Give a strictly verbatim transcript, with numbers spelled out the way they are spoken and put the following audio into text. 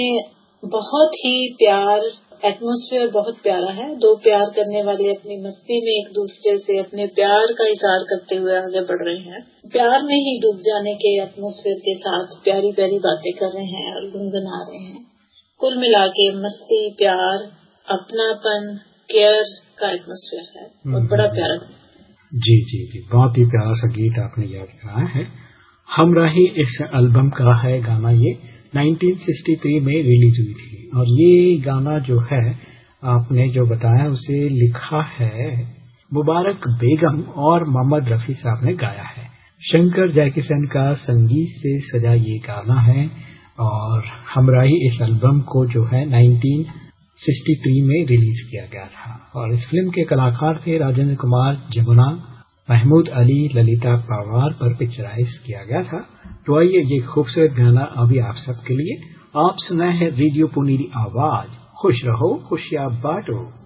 बहुत ही प्यार, एटमॉस्फेयर बहुत प्यारा है। दो प्यार करने वाले अपनी मस्ती में एक दूसरे से अपने प्यार का इजहार करते हुए आगे बढ़ रहे हैं। प्यार में ही डूब जाने के एटमॉस्फेयर के साथ प्यारी प्यारी बातें कर रहे हैं और गुनगुना रहे हैं। कुल मिला के मस्ती, प्यार, अपनापन, केयर का एटमॉस्फेयर है। बहुत बड़ा प्यारा। जी जी जी, बहुत ही प्यारा सा गीत आपने याद कराया है। हमराही इस एल्बम का है गाना, ये उन्नीस सौ तिरसठ में रिलीज हुई थी और ये गाना जो है आपने जो बताया उसे लिखा है मुबारक बेगम और मोहम्मद रफी साहब ने गाया है। शंकर जयकिशन का संगीत से सजा ये गाना है और हमराही इस एल्बम को जो है उन्नीस सौ तिरसठ में रिलीज किया गया था और इस फिल्म के कलाकार थे राजेंद्र कुमार, जमुना, महमूद अली, ललिता पवार पर पिक्चराइज किया गया था। तो आइए ये खूबसूरत गाना अभी आप सबके लिए। आप सुनाए हैं रेडियो पुनीरी आवाज। खुश रहो, खुशियां बांटो।